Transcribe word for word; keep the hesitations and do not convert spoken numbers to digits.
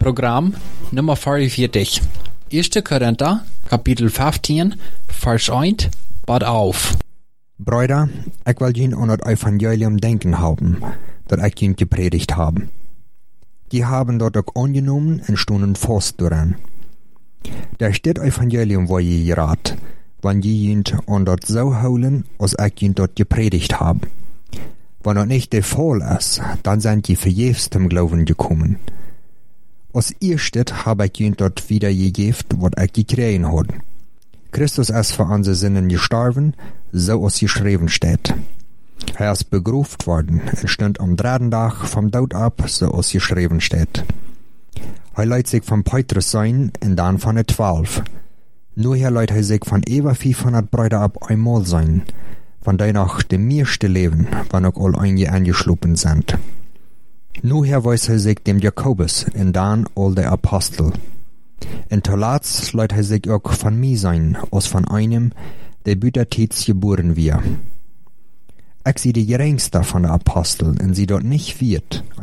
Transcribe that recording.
Programm Nummer vierundvierzig. Eerste Korinther, Kapitel vijftien, vers één, bad auf. Brüder, ik wil jullie aan het evangelium denken houden, dat ik jullie gepredigt habe. Die haben dort ook angenomen en stonden vast daran. Daar steht evangelium waar je raad, wanneer je jullie aan dat zo houden, als ik jullie dort gepredigt habe. Wenn das nicht der Fall ist, dann sind die verjährs zum Glauben gekommen. Als erstes habe ich ihnen dort wiedergegeben, was ich gekriegt habe. Christus ist für unsere Sünden gestorben, so als geschrieben steht. Er ist begraben worden und stand am dritten Tag vom Tod ab, so als geschrieben steht. Er leitet sich von Petrus sein und dann von den Zwölf. Nur er leitet sich von über vierhundert Brüder ab einmal sein, von denen auch die meiste leben, wenn auch all einige angeschlossen sind. Nur weiß er sich dem Jakobus und dann all der Apostel. Und zuletzt lässt er sich auch von mir sein, als von einem, der bütertäts geboren wird. Ich sie die geringste von der Apostel und sie dort nicht wird,